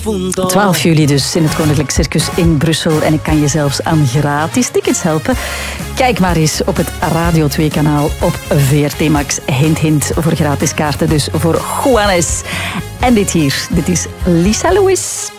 12 juli dus in het Koninklijk Circus in Brussel. En ik kan je zelfs aan gratis tickets helpen. Kijk maar eens op het Radio 2-kanaal op VRT Max. Hint, hint voor gratis kaarten dus voor Juanes. En dit is Lisa Lewis.